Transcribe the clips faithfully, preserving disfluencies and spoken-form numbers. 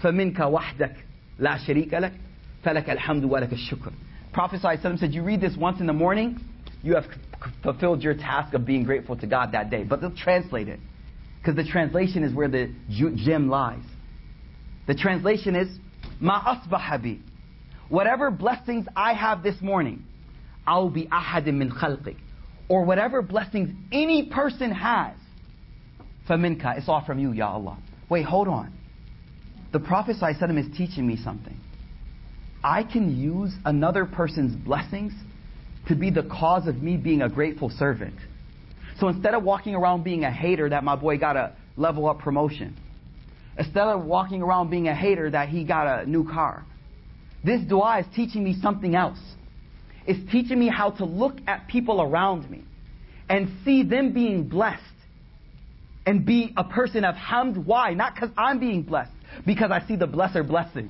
فَمِنْكَ وَحْدَكَ لَا شَرِيكَ لَكَ فَلَكَ الْحَمْدُ وَلَكَ الشُّكْرُ. Prophet ﷺ said, you read this once in the morning, you have fulfilled your task of being grateful to God that day. But they'll translate it, because the translation is where the gem lies. The translation is, مَا أَصْبَحَ بِي, whatever blessings I have this morning, أَوْ بِأَحَدٍ مِّنْ خَلْقِكَ, or whatever blessings any person has, فَمِنْكَ, it's all from you, Ya Allah. Wait, hold on. The Prophet ﷺ is teaching me something. I can use another person's blessings to be the cause of me being a grateful servant. So instead of walking around being a hater that my boy got a level up promotion, instead of walking around being a hater that he got a new car, this dua is teaching me something else. It's teaching me how to look at people around me and see them being blessed and be a person of hamd. Why? Not because I'm being blessed, because I see the blesser blessing.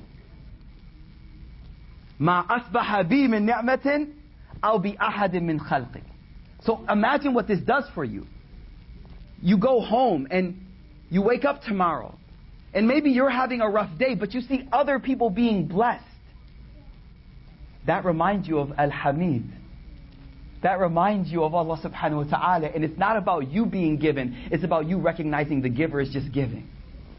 مَا أَصْبَحَ بِي مِن نِعْمَةٍ أَوْ بِأَحَدٍ مِّن خَلْقِكَ. So imagine what this does for you. You go home and you wake up tomorrow, and maybe you're having a rough day, but you see other people being blessed. That reminds you of Al-Hamid. That reminds you of Allah subhanahu wa ta'ala. And it's not about you being given, it's about you recognizing the giver is just giving.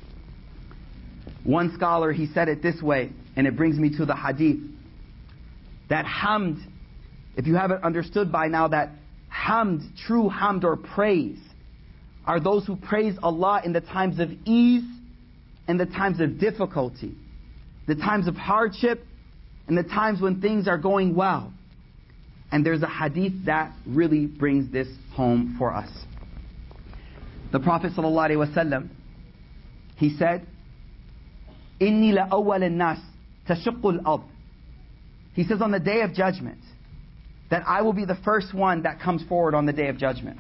One scholar, he said it this way, and it brings me to the hadith, that hamd, if you haven't understood by now, that hamd, true hamd or praise, are those who praise Allah in the times of ease and the times of difficulty, the times of hardship and the times when things are going well. And there's a hadith that really brings this home for us. The Prophet ﷺ, he said, إِنِّي لَأَوَّلِ النَّاسِ تَشُقُّ الْأَرْضِ. He says on the day of judgment, that I will be the first one that comes forward on the day of judgment.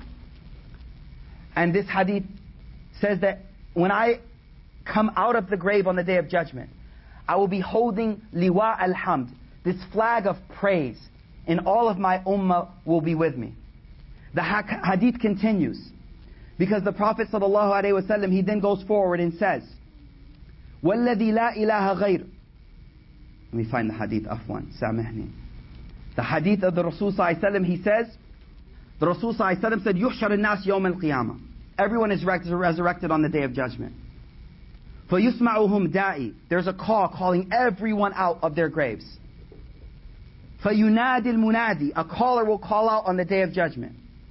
And this hadith says that when I come out of the grave on the day of judgment, I will be holding liwa al-hamd, this flag of praise, and all of my ummah will be with me. The hadith continues, because the Prophet ﷺ, he then goes forward and says, وَالَّذِي لَا إِلَهَ غَيْرُ. Let me find the hadith, afwan, samahni. The hadith of the Rasul ﷺ, he says, the Rasul ﷺ said, يُحْشَرُ النَّاسِ يَوْمَ الْقِيَامَةِ. Everyone is resurrected on the day of judgment. فَيُسْمَعُهُمْ دَاءِ. There's a call calling everyone out of their graves. فَيُنَادِ الْمُنَادِ. A caller will call out on the day of judgment.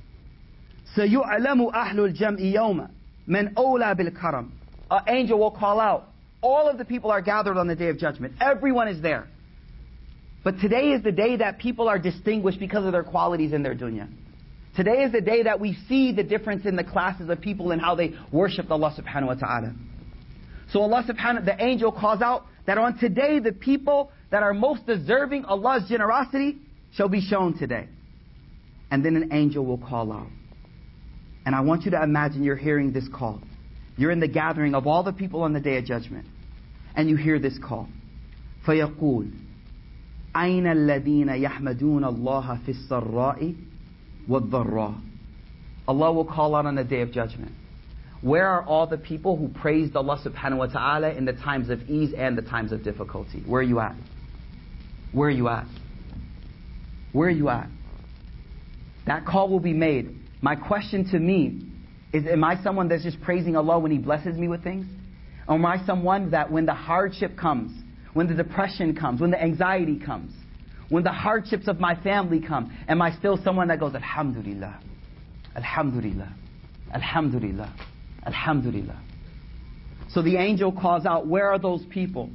سَيُعْلَمُ أَهْلُ الْجَمْءِ يَوْمَ مَنْ أَوْلَى بِالْكَرَمِ. An angel will call out. All of the people are gathered on the day of judgment. Everyone is there. But today is the day that people are distinguished because of their qualities in their dunya. Today is the day that we see the difference in the classes of people and how they worship Allah subhanahu wa ta'ala. So Allah subhanahu, the angel calls out that on today the people that are most deserving Allah's generosity shall be shown today. And then an angel will call out. And I want you to imagine you're hearing this call. You're in the gathering of all the people on the day of judgment. And you hear this call. فَيَقُولُ أَيْنَ الَّذِينَ يَحْمَدُونَ اللَّهَ فِي السَّرَّاءِ وَالضَّرَّاءِ. Allah will call out on the day of judgment. Where are all the people who praised Allah subhanahu wa ta'ala in the times of ease and the times of difficulty? Where are you at? Where are you at? Where are you at? That call will be made. My question to me is, am I someone that's just praising Allah when He blesses me with things? Or am I someone that when the hardship comes, when the depression comes, when the anxiety comes, when the hardships of my family come, am I still someone that goes, Alhamdulillah, Alhamdulillah, Alhamdulillah, Alhamdulillah. So the angel calls out, where are those people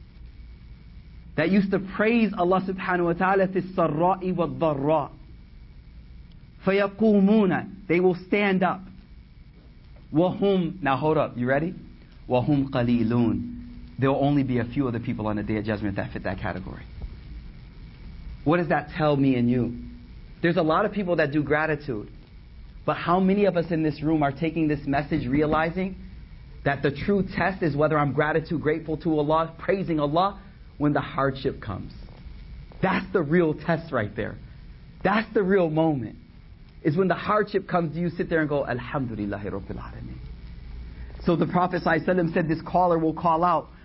that used to praise Allah subhanahu wa ta'ala fi sarra'i wa dharra? فَيَقُومُونَ. They will stand up. وَهُمْ. Now hold up, you ready? وَهُمْ قَلِيلُونَ. There will only be a few of the people on the day of judgment that fit that category. What does that tell me and you? There's a lot of people that do gratitude. But how many of us in this room are taking this message realizing that the true test is whether I'm gratitude, grateful to Allah, praising Allah when the hardship comes? That's the real test right there. That's the real moment. Is when the hardship comes, do you sit there and go, Alhamdulillahi Rabbil Alameen. So the Prophet ﷺ said this caller will call out